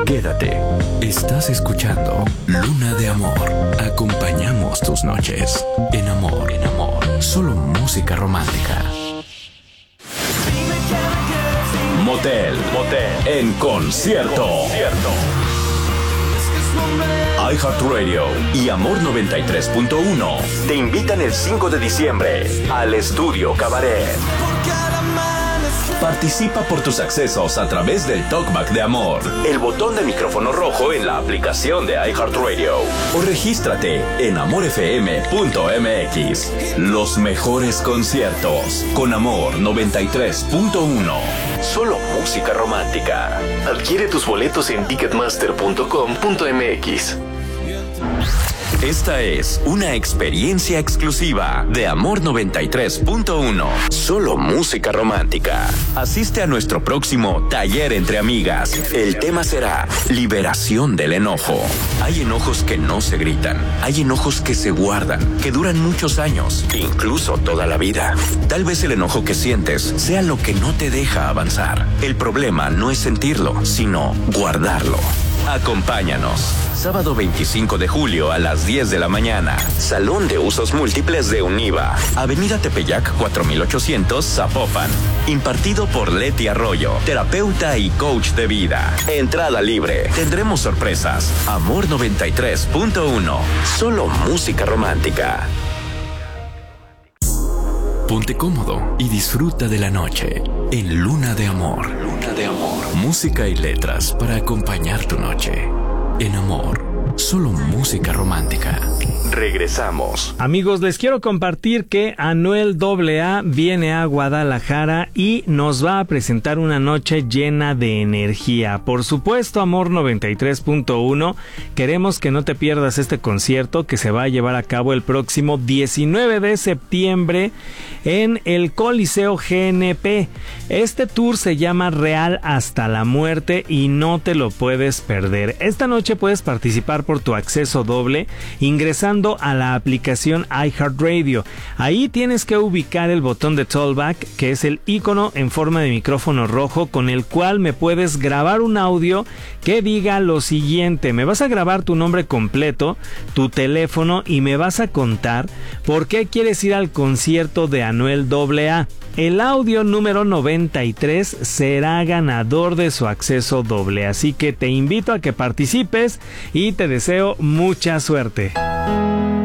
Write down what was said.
Quédate. Estás escuchando Luna de Amor. Acompañamos tus noches. En amor, solo música romántica. Motel en concierto. iHeartRadio y Amor 93.1 te invitan el 5 de diciembre al Estudio Cabaret. Participa por tus accesos a través del Talkback de Amor, el botón de micrófono rojo en la aplicación de iHeartRadio, o regístrate en amorfm.mx. Los mejores conciertos con Amor 93.1. Solo música romántica. Adquiere tus boletos en ticketmaster.com.mx. Esta es una experiencia exclusiva de Amor 93.1. Solo música romántica. Asiste a nuestro próximo taller entre amigas. El tema será liberación del enojo. Hay enojos que no se gritan. Hay enojos que se guardan, que duran muchos años, incluso toda la vida. Tal vez el enojo que sientes sea lo que no te deja avanzar. El problema no es sentirlo, sino guardarlo. Acompáñanos. Sábado 25 de julio a las 10 de la mañana. Salón de Usos Múltiples de Univa. Avenida Tepeyac 4800, Zapopan. Impartido por Leti Arroyo, terapeuta y coach de vida. Entrada libre. Tendremos sorpresas. Amor 93.1. Solo música romántica. Ponte cómodo y disfruta de la noche en Luna de Amor. Luna de Amor. Música y letras para acompañar tu noche. En Amor, solo música romántica. Regresamos. Amigos, les quiero compartir que Anuel AA viene a Guadalajara y nos va a presentar una noche llena de energía. Por supuesto, Amor 93.1, queremos que no te pierdas este concierto que se va a llevar a cabo el próximo 19 de septiembre en el Coliseo GNP. Este tour se llama Real hasta la muerte y no te lo puedes perder. Esta noche puedes participar por tu acceso doble ingresando a la aplicación iHeartRadio. Ahí tienes que ubicar el botón de Talkback, que es el icono en forma de micrófono rojo con el cual me puedes grabar un audio que diga lo siguiente. Me vas a grabar tu nombre completo, tu teléfono y me vas a contar por qué quieres ir al concierto de Anuel AA. El audio número 93 será ganador de su acceso doble, así que te invito a que participes y te deseo mucha suerte.